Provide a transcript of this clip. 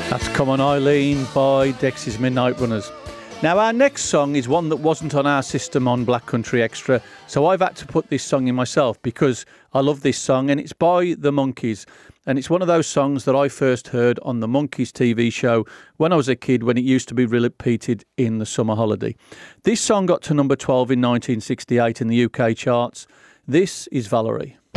That's Come On Eileen by Dexys Midnight Runners. Now, our next song is one that wasn't on our system on Black Country Extra, so I've had to put this song in myself because I love this song, and it's by The Monkees. And it's one of those songs that I first heard on the Monkees TV show when I was a kid, when it used to be repeated in the summer holiday. This song got to number 12 in 1968 in the UK charts. This is Valerie.